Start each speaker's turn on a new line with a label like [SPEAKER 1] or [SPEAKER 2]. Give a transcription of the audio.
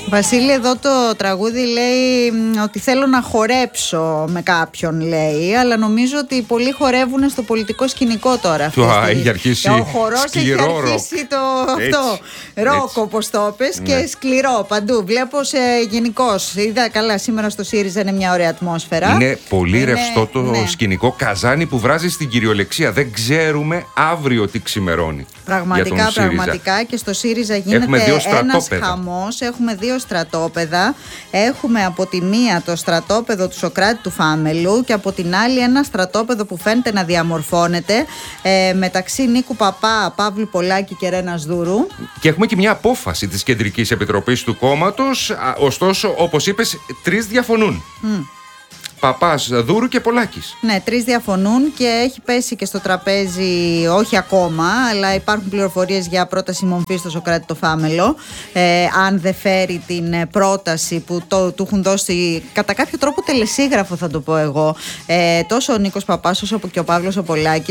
[SPEAKER 1] Βασίλη, εδώ το τραγούδι λέει ότι θέλω να χορέψω με κάποιον, λέει, αλλά νομίζω ότι πολλοί χορεύουν στο πολιτικό σκηνικό τώρα.
[SPEAKER 2] Έχει αρχίσει
[SPEAKER 1] ο χορός
[SPEAKER 2] σκληρό
[SPEAKER 1] έχει αρχίσει αυτό. Ροκ, όπως το πες, και σκληρό παντού. Βλέπω γενικώς. Είδα καλά σήμερα στο ΣΥΡΙΖΑ, είναι μια ωραία ατμόσφαιρα.
[SPEAKER 2] Είναι πολύ ρευστό το σκηνικό. Καζάνι που βράζει στην κυριολεξία. Δεν ξέρουμε αύριο τι ξημερώνει.
[SPEAKER 1] Πραγματικά και στο ΣΥΡΙΖΑ γίνεται ένας χαμός. Έχουμε δύο στρατόπεδα. Έχουμε από τη μία το στρατόπεδο του Σωκράτη του Φάμελου και από την άλλη ένα στρατόπεδο που φαίνεται να διαμορφώνεται μεταξύ Νίκου Παπά, Παύλου Πολάκη και Ρένας Δούρου.
[SPEAKER 2] Και έχουμε και μια απόφαση της Κεντρικής Επιτροπής του κόμματος. Ωστόσο, όπως είπες, 3 διαφωνούν. Παπάς, Δούρου και Πολάκης.
[SPEAKER 1] Ναι, 3 διαφωνούν και έχει πέσει και στο τραπέζι, όχι ακόμα, αλλά υπάρχουν πληροφορίες για πρόταση μομφής στο Σωκράτη το Φάμελο. Αν δεν φέρει την πρόταση που του έχουν δώσει κατά κάποιο τρόπο τελεσίγραφο, θα το πω εγώ, τόσο ο Νίκος Παπάς όσο και ο Παύλος ο Πολάκης.